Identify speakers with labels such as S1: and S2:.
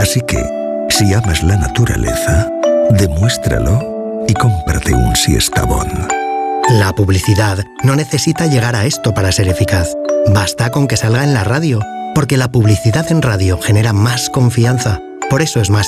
S1: Así que, si amas la naturaleza, demuéstralo y cómprate un Siestabón.
S2: La publicidad no necesita llegar a esto para ser eficaz. Basta con que salga en la radio, porque la publicidad en radio genera más confianza. Por eso es más